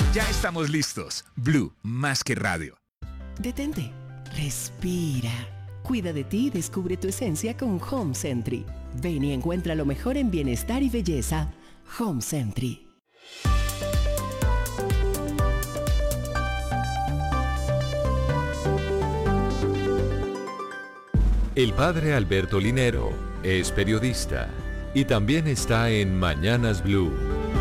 Ya estamos listos. Blue, más que radio. Detente, respira. Cuida de ti y descubre tu esencia con Home Sentry. Ven y encuentra lo mejor en bienestar y belleza. Home Sentry. El padre Alberto Linero es periodista y también está en Mañanas Blue.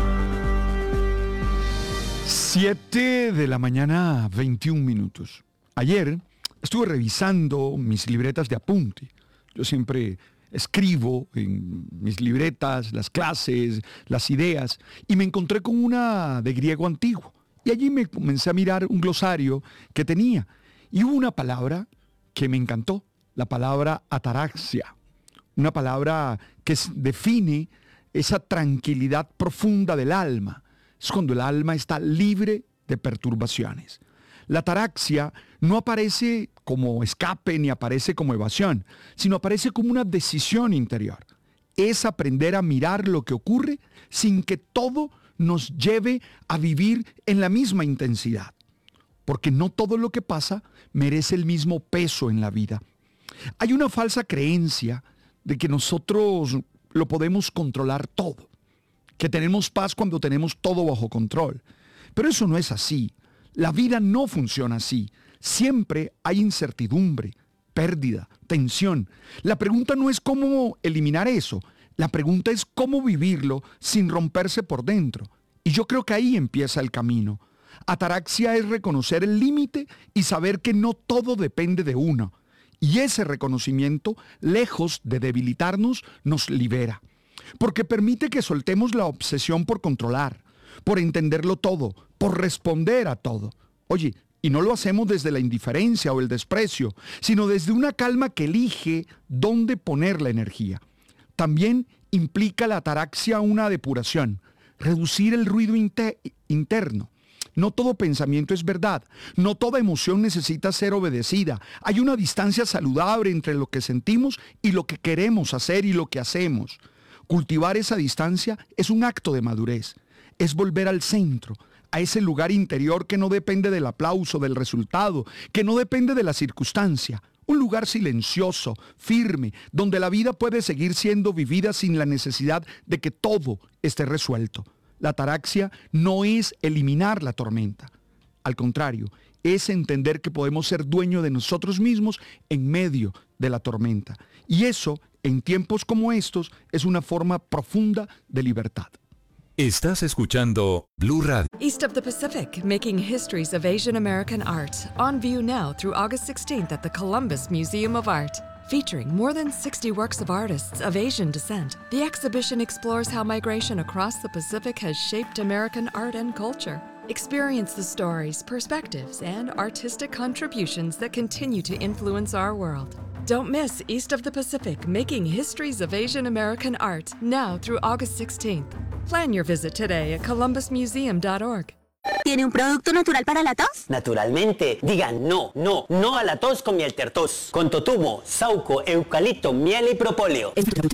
7 de la mañana, 21 minutos. Ayer estuve revisando mis libretas de apunte. Yo siempre escribo en mis libretas las clases, las ideas, y me encontré con una de griego antiguo. Y allí me comencé a mirar un glosario que tenía. Y hubo una palabra que me encantó, la palabra ataraxia. Una palabra que define esa tranquilidad profunda del alma. Es cuando el alma está libre de perturbaciones. La ataraxia no aparece como escape ni aparece como evasión, sino aparece como una decisión interior. Es aprender a mirar lo que ocurre sin que todo nos lleve a vivir en la misma intensidad. Porque no todo lo que pasa merece el mismo peso en la vida. Hay una falsa creencia de que nosotros lo podemos controlar todo, que tenemos paz cuando tenemos todo bajo control. Pero eso no es así. La vida no funciona así. Siempre hay incertidumbre, pérdida, tensión. La pregunta no es cómo eliminar eso. La pregunta es cómo vivirlo sin romperse por dentro. Y yo creo que ahí empieza el camino. Ataraxia es reconocer el límite y saber que no todo depende de uno. Y ese reconocimiento, lejos de debilitarnos, nos libera. Porque permite que soltemos la obsesión por controlar, por entenderlo todo, por responder a todo. Oye, y no lo hacemos desde la indiferencia o el desprecio, sino desde una calma que elige dónde poner la energía. También implica la ataraxia una depuración, reducir el ruido interno. No todo pensamiento es verdad, no toda emoción necesita ser obedecida. Hay una distancia saludable entre lo que sentimos y lo que queremos hacer y lo que hacemos. Cultivar esa distancia es un acto de madurez, es volver al centro, a ese lugar interior que no depende del aplauso, del resultado, que no depende de la circunstancia. Un lugar silencioso, firme, donde la vida puede seguir siendo vivida sin la necesidad de que todo esté resuelto. La ataraxia no es eliminar la tormenta. Al contrario, es entender que podemos ser dueños de nosotros mismos en medio de la tormenta. Y eso, en tiempos como estos, es una forma profunda de libertad. Estás escuchando Blue Radio. East of the Pacific, making histories of Asian American art. On view now through August 16th at the Columbus Museum of Art. Featuring more than 60 works of artists of Asian descent, the exhibition explores how migration across the Pacific has shaped American art and culture. Experience the stories, perspectives, and artistic contributions that continue to influence our world. Don't miss East of the Pacific, Making Histories of Asian American Art, now through August 16th. Plan your visit today at columbusmuseum.org. ¿Tiene un producto natural para la tos? Naturalmente. Digan no a la tos con miel tertos. Con totumo, sauco, eucalipto, miel y propóleo.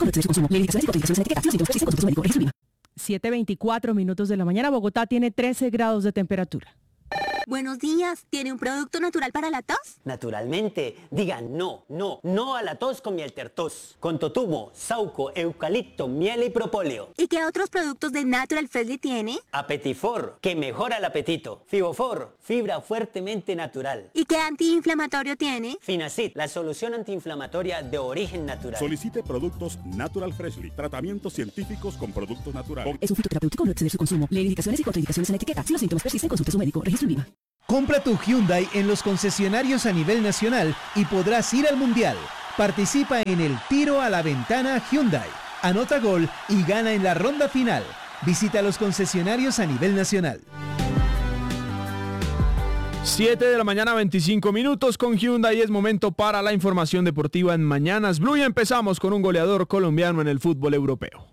7:24 minutos de la mañana. Bogotá tiene 13 grados de temperatura. Buenos días. ¿Tiene un producto natural para la tos? Naturalmente. Digan no a la tos con miel tertos. Con totumo, sauco, eucalipto, miel y propóleo. ¿Y qué otros productos de Natural Freshly tiene? Apetifor, que mejora el apetito. Fibofor, fibra fuertemente natural. ¿Y qué antiinflamatorio tiene? Finacid, la solución antiinflamatoria de origen natural. Solicite productos Natural Freshly. Tratamientos científicos con productos naturales. Es un fitoterapéutico, no exceder su consumo. Lee indicaciones y contraindicaciones en la etiqueta. Si los síntomas persisten, consulte a su médico. Registro INVIMA. Compra tu Hyundai en los concesionarios a nivel nacional y podrás ir al Mundial. Participa en el Tiro a la Ventana Hyundai. Anota gol y gana en la ronda final. Visita los concesionarios a nivel nacional. 7 de la mañana, 25 minutos con Hyundai. Es momento para la información deportiva en Mañanas Blue y empezamos con un goleador colombiano en el fútbol europeo.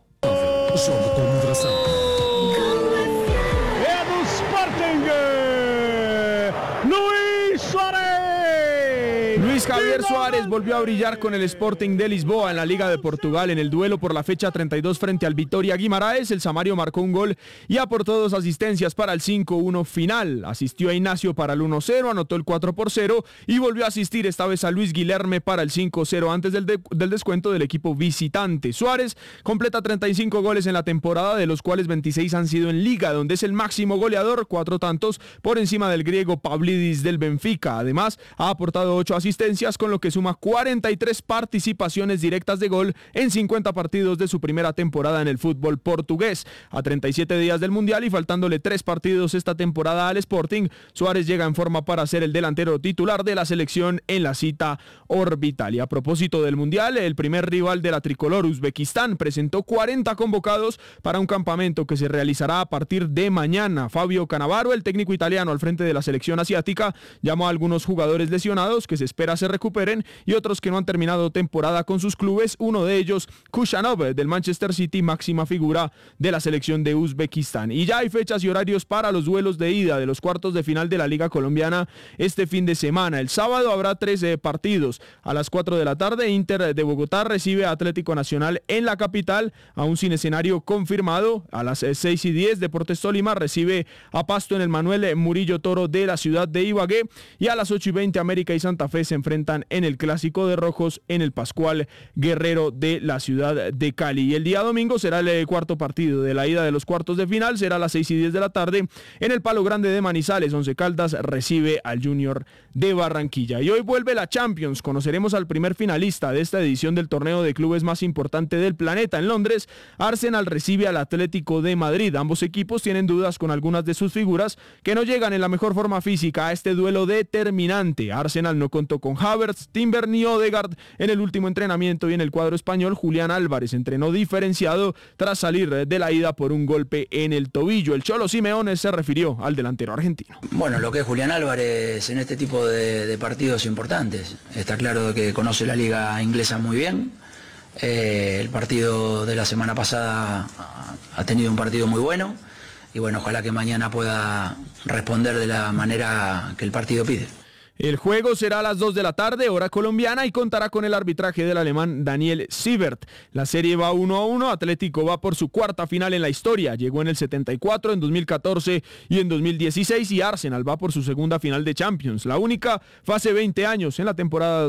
Javier Suárez volvió a brillar con el Sporting de Lisboa en la Liga de Portugal. En el duelo por la fecha 32 frente al Vitória Guimaraes, el Samario marcó un gol y aportó 2 asistencias para el 5-1 final. Asistió a Ignacio para el 1-0, anotó el 4-0 y volvió a asistir esta vez a Luis Guilherme para el 5-0 antes del descuento del equipo visitante. Suárez completa 35 goles en la temporada, de los cuales 26 han sido en Liga, donde es el máximo goleador, 4 tantos por encima del griego Pavlidis del Benfica. Además, ha aportado 8 asistencias, con lo que suma 43 participaciones directas de gol en 50 partidos de su primera temporada en el fútbol portugués. A 37 días del Mundial y faltándole 3 partidos esta temporada al Sporting, Suárez llega en forma para ser el delantero titular de la selección en la cita orbital. Y a propósito del Mundial, el primer rival de la tricolor, Uzbekistán, presentó 40 convocados para un campamento que se realizará a partir de mañana. Fabio Cannavaro, el técnico italiano al frente de la selección asiática, llamó a algunos jugadores lesionados que se espera se recuperen y otros que no han terminado temporada con sus clubes, uno de ellos Kushanov del Manchester City, máxima figura de la selección de Uzbekistán. Y ya hay fechas y horarios para los duelos de ida de los cuartos de final de la Liga Colombiana este fin de semana. El sábado habrá 13 partidos. A las 4 de la tarde, Inter de Bogotá recibe a Atlético Nacional en la capital, aún sin escenario confirmado. A las 6:10, Deportes Tolima recibe a Pasto en el Manuel Murillo Toro de la ciudad de Ibagué, y a las 8:20 América y Santa Fe se enfrentan en el Clásico de Rojos en el Pascual Guerrero de la ciudad de Cali. Y el día domingo será el cuarto partido de la ida de los cuartos de final, será a las 6:10 de la tarde en el Palo Grande de Manizales. Once Caldas recibe al Junior de Barranquilla. Y hoy vuelve la Champions. Conoceremos al primer finalista de esta edición del torneo de clubes más importante del planeta. En Londres, Arsenal recibe al Atlético de Madrid. Ambos equipos tienen dudas con algunas de sus figuras que no llegan en la mejor forma física a este duelo determinante. Arsenal no contó con Havertz, Timber ni Odegaard en el último entrenamiento, y en el cuadro español Julián Álvarez entrenó diferenciado tras salir de la ida por un golpe en el tobillo. El Cholo Simeone se refirió al delantero argentino. Bueno, lo que es Julián Álvarez en este tipo de partidos importantes. Está claro que conoce la liga inglesa muy bien. El partido de la semana pasada ha tenido un partido muy bueno y bueno, ojalá que mañana pueda responder de la manera que el partido pide. El juego será a las 2 de la tarde, hora colombiana, y contará con el arbitraje del alemán Daniel Siebert. La serie va 1-1, Atlético va por su cuarta final en la historia, llegó en el 74, en 2014 y en 2016, y Arsenal va por su segunda final de Champions, la única fue hace 20 años, en la temporada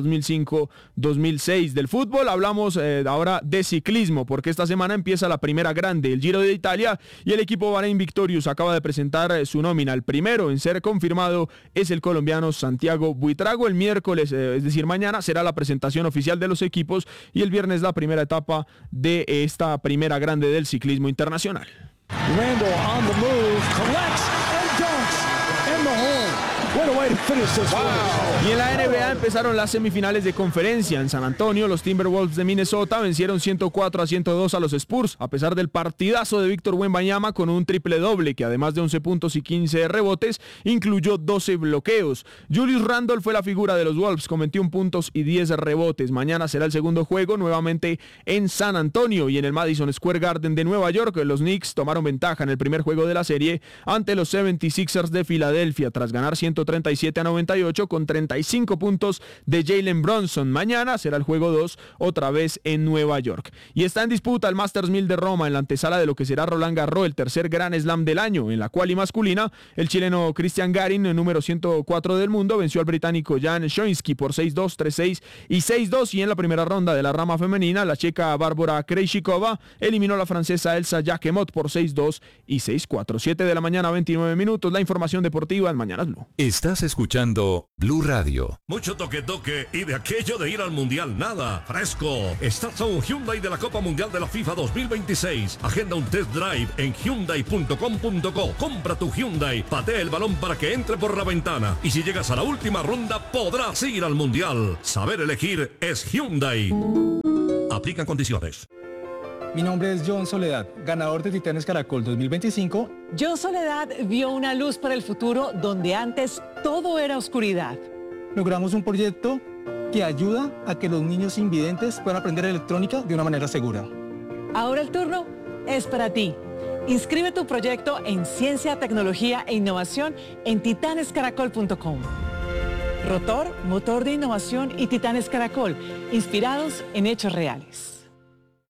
2005-2006. Del fútbol hablamos ahora de ciclismo, porque esta semana empieza la primera grande, el Giro de Italia, y el equipo Bahrein Victorious acaba de presentar su nómina. El primero en ser confirmado es el colombiano Santiago Buitrago. El miércoles, es decir mañana, será la presentación oficial de los equipos, y el viernes la primera etapa de esta primera grande del ciclismo internacional. Randall on the move, collects and dunks in the hole. What a way to finish this one. Y en la NBA empezaron las semifinales de conferencia. En San Antonio, los Timberwolves de Minnesota vencieron 104-102 a los Spurs, a pesar del partidazo de Víctor Wembanyama con un triple doble, que además de 11 puntos y 15 rebotes, incluyó 12 bloqueos. Julius Randle fue la figura de los Wolves, con 21 puntos y 10 rebotes. Mañana será el segundo juego, nuevamente en San Antonio, y en el Madison Square Garden de Nueva York, los Knicks tomaron ventaja en el primer juego de la serie ante los 76ers de Filadelfia, tras ganar 137-98 con 35 puntos de Jalen Brunson. Mañana será el juego 2, otra vez en Nueva York. Y está en disputa el Masters 1000 de Roma, en la antesala de lo que será Roland Garros, el tercer Grand Slam del año. En la quali masculina, el chileno Cristian Garin, el número 104 del mundo, venció al británico Jan Schoinski por 6-2, 3-6 y 6-2. Y en la primera ronda de la rama femenina, la checa Bárbara Krejcikova eliminó a la francesa Elsa Jacquemot por 6-2 y 6-4. 7 de la mañana, 29 minutos. La información deportiva en Mañanas Blue. Estás escuchando Blue Radio. Mucho toque y de aquello de ir al Mundial, nada. Fresco. Estás a un Hyundai de la Copa Mundial de la FIFA 2026. Agenda un test drive en hyundai.com.co. Compra tu Hyundai, patea el balón para que entre por la ventana. Y si llegas a la última ronda, podrás ir al Mundial. Saber elegir es Hyundai. Aplican condiciones. Mi nombre es John Soledad, ganador de Titanes Caracol 2025. John Soledad vio una luz para el futuro donde antes todo era oscuridad. Logramos un proyecto que ayuda a que los niños invidentes puedan aprender electrónica de una manera segura. Ahora el turno es para ti. Inscribe tu proyecto en Ciencia, Tecnología e Innovación en titanescaracol.com. Rotor, motor de innovación y Titanes Caracol, inspirados en hechos reales.